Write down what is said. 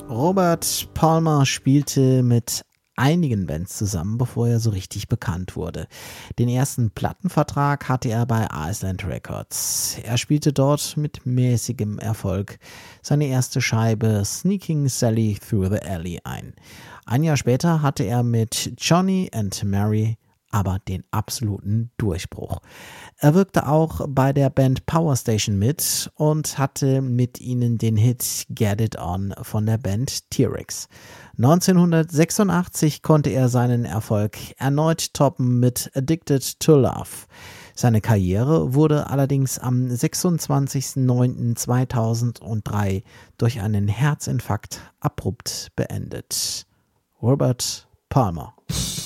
Robert Palmer spielte mit einigen Bands zusammen, bevor er so richtig bekannt wurde. Den ersten Plattenvertrag hatte er bei Island Records. Er spielte dort mit mäßigem Erfolg seine erste Scheibe Sneaking Sally Through the Alley ein. Ein Jahr später hatte er mit Johnny and Mary aber den absoluten Durchbruch. Er wirkte auch bei der Band Power Station mit und hatte mit ihnen den Hit Get It On von der Band T-Rex. 1986 konnte er seinen Erfolg erneut toppen mit Addicted to Love. Seine Karriere wurde allerdings am 26.09.2003 durch einen Herzinfarkt abrupt beendet. Robert Palmer.